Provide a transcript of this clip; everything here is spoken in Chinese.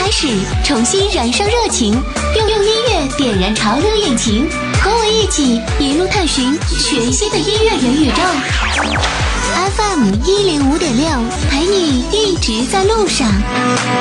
开始，重新燃烧热情，用音乐点燃潮流引擎，和我一起一路探寻全新的音乐元宇宙。FM 105.6，陪你一直在路上。